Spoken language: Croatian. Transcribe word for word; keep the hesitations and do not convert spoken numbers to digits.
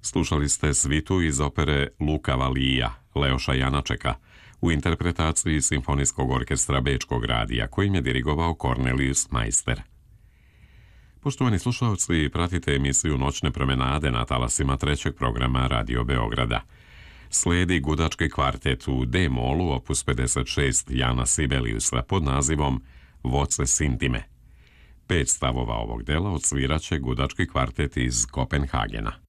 Slušali ste svitu iz opere Luka Valija, Leoša Janačeka, u interpretaciji Simfonijskog orkestra Bečkog radija, kojim je dirigovao Cornelius Meister. Poštovani slušalci, pratite emisiju Noćne promenade na talasima trećeg programa Radio Beograda. Slijedi gudački kvartet u D-molu opus pedeset šest Jana Sibeliusa pod nazivom Voces intime. Pet stavova ovog dela odsviraće gudački kvartet iz Kopenhagena.